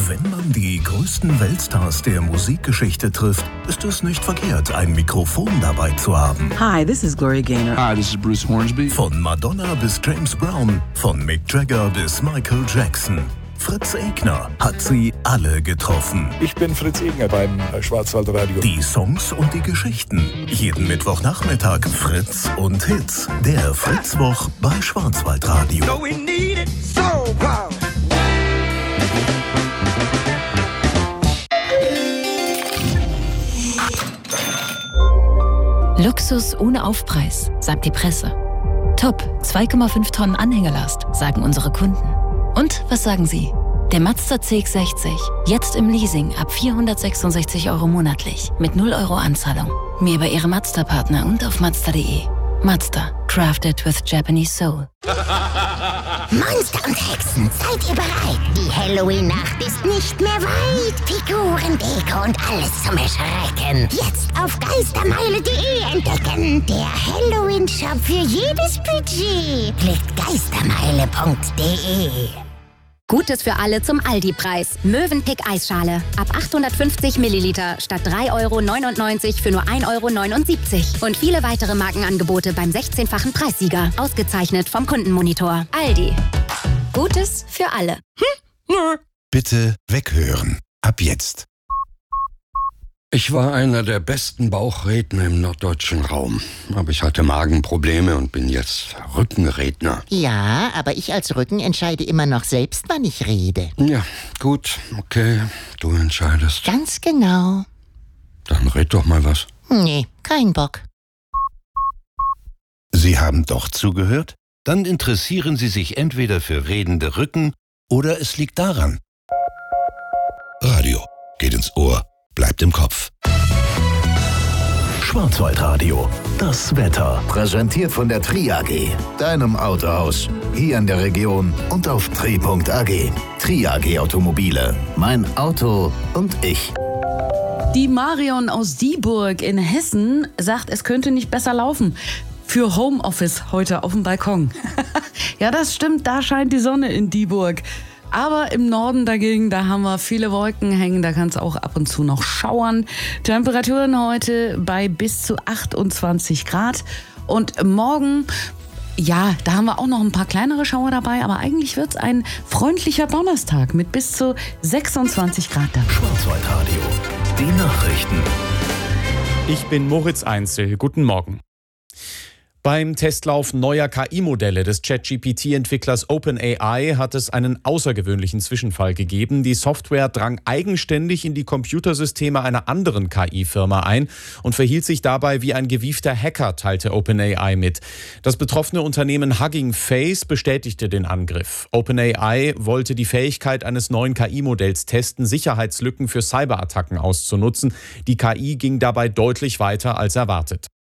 Wenn man die größten Weltstars der Musikgeschichte trifft, ist es nicht verkehrt, ein Mikrofon dabei zu haben. Hi, this is Gloria Gaynor. Hi, this is Bruce Hornsby. Von Madonna bis James Brown, von Mick Jagger bis Michael Jackson. Fritz Egner hat sie alle getroffen. Ich bin Fritz Egner beim Schwarzwaldradio. Die Songs und die Geschichten. Jeden Mittwochnachmittag Fritz und Hits. Der Fritzwoch bei Schwarzwaldradio. So we need it so power. Luxus ohne Aufpreis, sagt die Presse. Top, 2,5 Tonnen Anhängelast, sagen unsere Kunden. Und was sagen Sie? Der Mazda CX-60, jetzt im Leasing ab 466 € monatlich, mit 0 € Anzahlung. Mehr über Ihre Mazda-Partner und auf Mazda.de. Mazda, crafted with Japanese soul. Monster und Hexen, seid ihr bereit? Die Halloween-Nacht ist nicht mehr weit. Figuren, Deko und alles zum Erschrecken. Jetzt auf geistermeile.de entdecken. Der Halloween-Shop für jedes Budget. Klickt geistermeile.de. Gutes für alle zum Aldi-Preis. Mövenpick Eisschale. Ab 850 Milliliter statt 3,99 € für nur 1,79 € Und viele weitere Markenangebote beim 16-fachen Preissieger. Ausgezeichnet vom Kundenmonitor. Aldi. Gutes für alle. Bitte weghören. Ab jetzt. Ich war einer der besten Bauchredner im norddeutschen Raum. Aber ich hatte Magenprobleme und bin jetzt Rückenredner. Ja, aber ich als Rücken entscheide immer noch selbst, wann ich rede. Ja, gut, okay, du entscheidest. Ganz genau. Dann red doch mal was. Nee, kein Bock. Sie haben doch zugehört? Dann interessieren Sie sich entweder für redende Rücken oder es liegt daran. Radio geht ins Ohr. Bleibt im Kopf. Schwarzwaldradio, das Wetter. Präsentiert von der Tri AG, deinem Autohaus. Hier in der Region und auf tri.ag. Tri AG Automobile. Mein Auto und ich. Die Marion aus Dieburg in Hessen sagt, es könnte nicht besser laufen. Für Homeoffice heute auf dem Balkon. Ja, das stimmt, da scheint die Sonne in Dieburg. Aber im Norden dagegen, da haben wir viele Wolken hängen, da kann es auch ab und zu noch schauern. Temperaturen heute bei bis zu 28 Grad. Und morgen, ja, da haben wir auch noch ein paar kleinere Schauer dabei, aber eigentlich wird es ein freundlicher Donnerstag mit bis zu 26 Grad da. Schwarzwaldradio, die Nachrichten. Ich bin Moritz Einzel, guten Morgen. Beim Testlauf neuer KI-Modelle des ChatGPT-Entwicklers OpenAI hat es einen außergewöhnlichen Zwischenfall gegeben. Die Software drang eigenständig in die Computersysteme einer anderen KI-Firma ein und verhielt sich dabei wie ein gewiefter Hacker, teilte OpenAI mit. Das betroffene Unternehmen Hugging Face bestätigte den Angriff. OpenAI wollte die Fähigkeit eines neuen KI-Modells testen, Sicherheitslücken für Cyberattacken auszunutzen. Die KI ging dabei deutlich weiter als erwartet.